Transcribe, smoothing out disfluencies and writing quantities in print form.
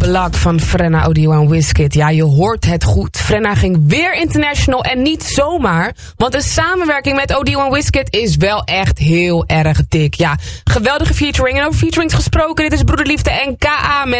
Black van Frenna, ODO en Wizkid. Ja, je hoort het goed. Frenna ging weer international en niet zomaar. Want de samenwerking met ODO en Wizkid is wel echt heel erg dik. Ja, geweldige featuring. En over featurings gesproken, dit is Broederliefde en K.A. met